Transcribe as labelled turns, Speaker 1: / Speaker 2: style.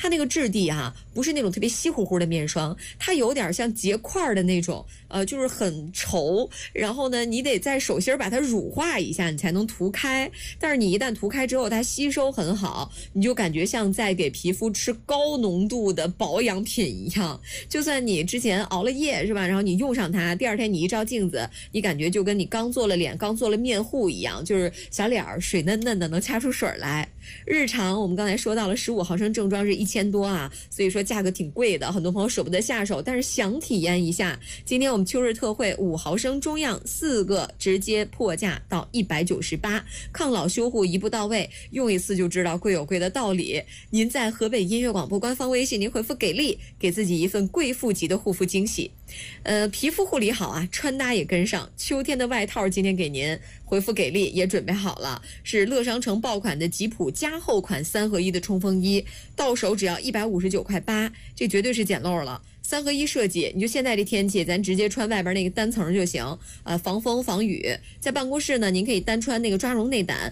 Speaker 1: 它那个质地啊，不是那种特别稀乎乎的面霜，它有点像结块的那种，就是很稠。然后呢，你得在手心把它乳化一下，你才能涂开。但是你一旦涂开之后，它吸收很好，你就感觉像在给皮肤吃高浓度的保养品一样。就算你之前熬了夜是吧，然后你用上它，第二天你一照镜子，你感觉就跟你刚做了脸、刚做了面护一样，就是小脸水嫩嫩的，能掐出水来。日常我们刚才说到了15毫升正装是1000多啊，所以说价格挺贵的，很多朋友舍不得下手，但是想体验一下，今天我们秋日特惠5毫升中样4个直接破价到198，抗老修护一步到位，用一次就知道贵有贵的道理。您在河北音乐广播官方微信您回复给力，给自己一份贵妇级的护肤惊喜。皮肤护理好啊，穿搭也跟上，秋天的外套今天给您回复给力也准备好了，是乐商城爆款的吉普加厚款3合1的冲锋衣，到手只要159.8块，这绝对是捡漏了。3合1设计，你就现在这天气，咱直接穿外边那个单层就行，防风防雨。在办公室呢，您可以单穿那个抓绒内胆，